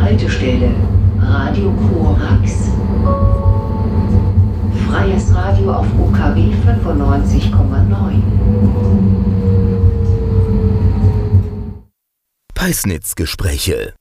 Haltestelle Radio Korax. Freies Radio auf UKW 95,9. Peisnitz-Gespräche.